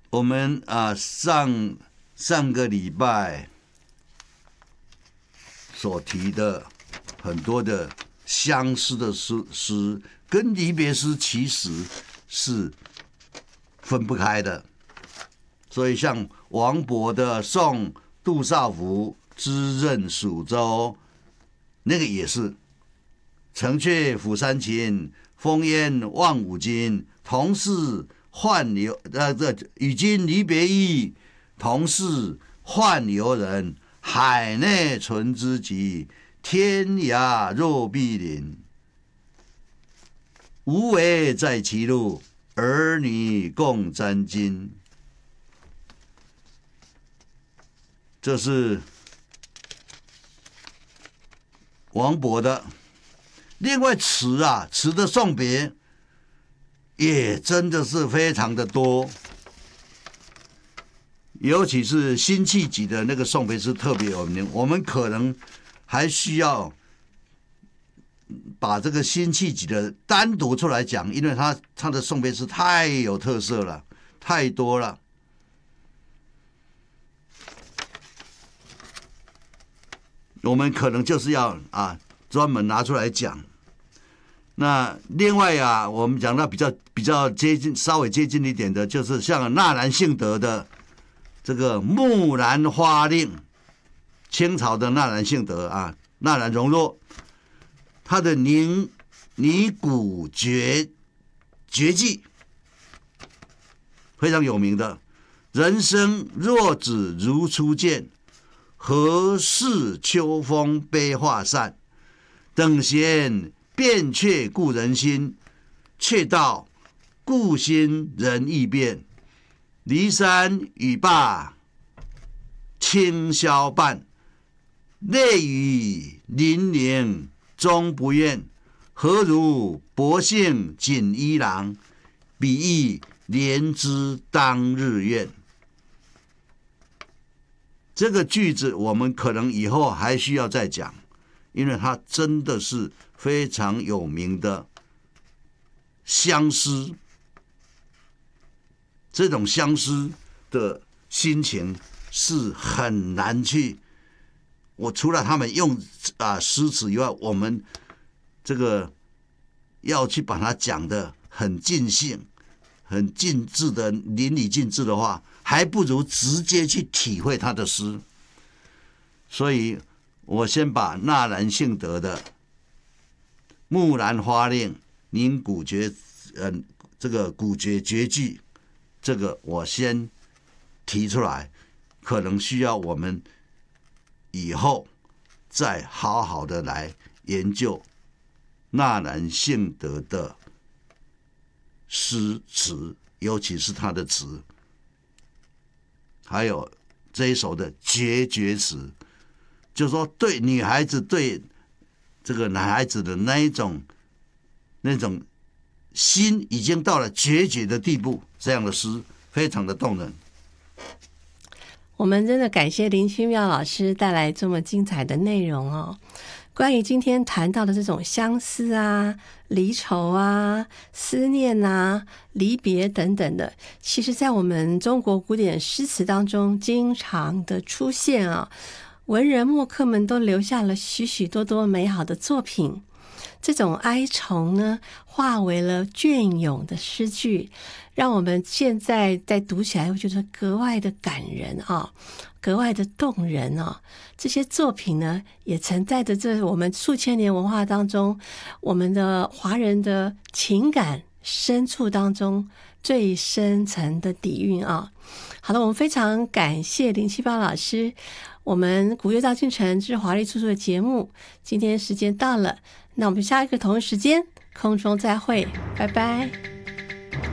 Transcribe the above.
我们上个礼拜所提的很多的相思的诗跟离别诗其实是分不开的，所以像王勃的《送杜少府之任蜀州》，那个也是城阙辅三秦，风烟望五津，同是宦游与君离别意，同是宦游人，海内存知己，天涯若比邻。无为在歧路，儿女共沾巾。这是王勃的。另外词的送别也真的是非常的多，尤其是辛弃疾的那个送别诗特别有名。我们可能还需要把这个辛弃疾的单独出来讲，因为他的送别诗太有特色了，太多了。我们可能就是要专门拿出来讲。那另外我们讲到比较接近，稍微接近一点的，就是像纳兰性德的这个《木兰花令》，清朝的纳兰性德纳兰容若，他的拟古绝句非常有名的。人生若只如初见，何事秋风悲画扇？等闲变却故人心，却道故心人易变。骊山语罢清宵半，泪雨霖铃终不怨。何如薄幸锦衣郎，比翼连枝当日愿。这个句子我们可能以后还需要再讲，因为它真的是非常有名的相思。这种相思的心情是很难去，我除了他们用诗词以外，我们这个要去把它讲得很尽兴、很尽致的淋漓尽致的话，还不如直接去体会他的诗。所以我先把纳兰性德的《木兰花令》拟古绝这个古绝绝句，这个我先提出来，可能需要我们以后再好好的来研究纳兰性德的诗词，尤其是他的词，还有这一首的绝绝词，就是说对女孩子对这个男孩子的那种心已经到了决绝的地步，这样的诗非常的动人。 我们真的感谢林清妙老师带来这么精彩的内容哦。关于今天谈到的这种相思离愁思念离别等等的，其实在我们中国古典诗词当中经常的出现文人墨客们都留下了许许多多美好的作品。这种哀愁呢，化为了隽永的诗句，让我们现在在读起来会觉得格外的感人格外的动人这些作品呢，也承载着这我们数千年文化当中，我们的华人的情感深处当中最深层的底蕴好了，我们非常感谢林清妙老师。我们古乐到京城之华丽出处的节目，今天时间到了，那我们下一个同一时间空中再会，拜拜。